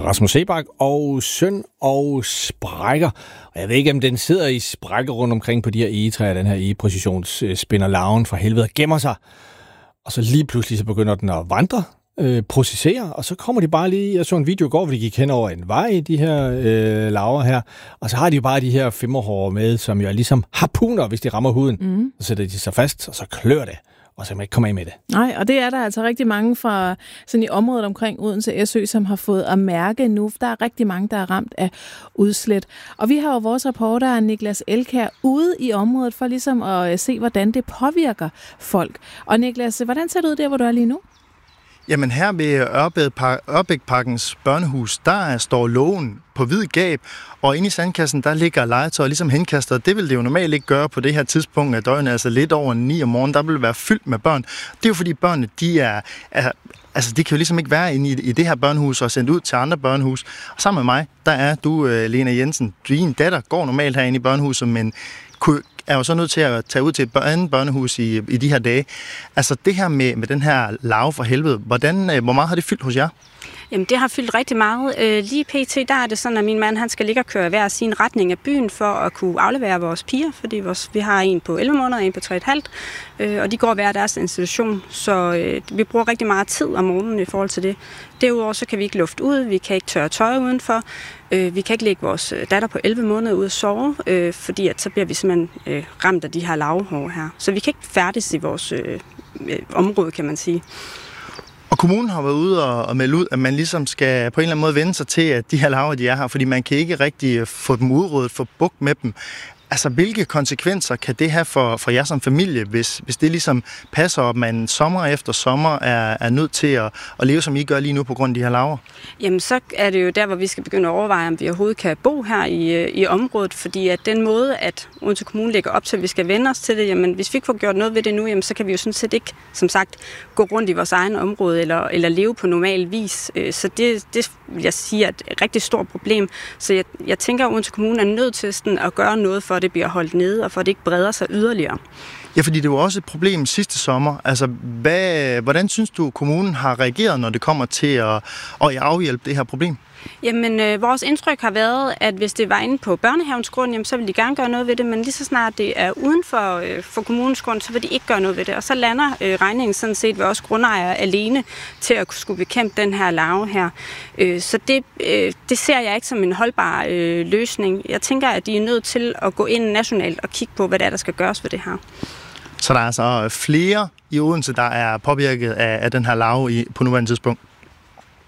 Rasmus Seebach og Søn og Sprækker. Og jeg ved ikke, om den sidder i sprækker rundt omkring på de her egetræer, den her egeprocessionsspinner larven for helvede og gemmer sig. Og så lige pludselig så begynder den at vandre, processere, og så kommer de bare lige, jeg så en video i går, hvor de gik hen over en vej, de her larver her, og så har de jo bare de her femmerhår med, som jo er ligesom harpuner, hvis de rammer huden. Så sætter de sig fast, og så klør det. Og så kan man ikke komme af med det. Nej, og det er der altså rigtig mange fra sådan i området omkring Odense Sø, som har fået at mærke nu. Der er rigtig mange, der er ramt af udslæt. Og vi har jo vores reporter, Niklas Elkær, ude i området for ligesom at se, hvordan det påvirker folk. Og Niklas, hvordan ser det ud der, hvor du er lige nu? Jamen her ved Ørbækparkens børnehus, der står lågen på vid gab, og inde i sandkassen, der ligger legetøj ligesom henkastet. Det vil det jo normalt ikke gøre på det her tidspunkt af døgnet, altså lidt over 9 om morgenen. Der vil være fyldt med børn. Det er jo fordi børnene, altså de kan jo ligesom ikke være inde i det her børnehus og sendt ud til andre børnehus. Og sammen med mig, der er du, Lena Jensen. Din datter går normalt herinde i børnehuset, men er jo så nødt til at tage ud til et andet børnehus i de her dage. Altså det her med den her larve for helvede, hvor meget har det fyldt hos jer? Jamen, det har fyldt rigtig meget. Lige pt. Der er det sådan, at min mand han skal ligge og køre hver sin retning af byen for at kunne aflevere vores piger, fordi vi har en på 11 måneder og en på 3,5, og de går hver deres institution, så vi bruger rigtig meget tid om morgenen i forhold til det. Derudover så kan vi ikke lufte ud, vi kan ikke tørre tøj udenfor, vi kan ikke lægge vores datter på 11 måneder ud at sove, fordi at så bliver vi simpelthen ramt af de her larvehår her. Så vi kan ikke færdes i vores område, kan man sige. Og kommunen har været ude og melde ud, at man ligesom skal på en eller anden måde vende sig til, at de her larver, de er her, fordi man kan ikke rigtig få dem udryddet, få bugt med dem. Altså, hvilke konsekvenser kan det have for jer som familie, hvis det ligesom passer op, man sommer efter sommer er nødt til at leve, som I gør lige nu på grund af de her larver? Jamen, så er det jo der, hvor vi skal begynde at overveje, om vi overhovedet kan bo her i området, fordi at den måde, at Odense Kommune lægger op til, at vi skal vende os til det, jamen, hvis vi ikke får gjort noget ved det nu, jamen, så kan vi jo sådan set ikke, som sagt, gå rundt i vores egen område eller leve på normal vis. Så det vil jeg sige er et rigtig stort problem. Så jeg tænker, at Odense Kommune er nødt til sådan at gøre noget for, at det bliver holdt nede, og for at det ikke breder sig yderligere. Ja, fordi det var også et problem sidste sommer. Altså, hvordan synes du, kommunen har reageret, når det kommer til at afhjælpe det her problem? Jamen, vores indtryk har været, at hvis det var inde på børnehavens grund, jamen, så vil de gerne gøre noget ved det, men lige så snart det er uden for kommunens grund, så vil de ikke gøre noget ved det. Og så lander regningen sådan set ved os grundejere alene til at skulle bekæmpe den her larve her. Så det ser jeg ikke som en holdbar løsning. Jeg tænker, at de er nødt til at gå ind nationalt og kigge på, hvad det er, der skal gøres ved det her. Så der er altså flere i Odense, der er påvirket af den her larve på nuværende tidspunkt?